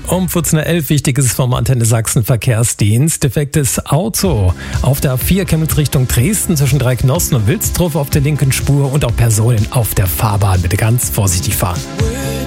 Um 14.11 Uhr Wichtiges vom Antenne Sachsen Verkehrsdienst. Defektes Auto auf der A4 Chemnitz Richtung Dresden zwischen Dreiknossen und Wilsdruff auf der linken Spur und auch Personen auf der Fahrbahn. Bitte ganz vorsichtig fahren.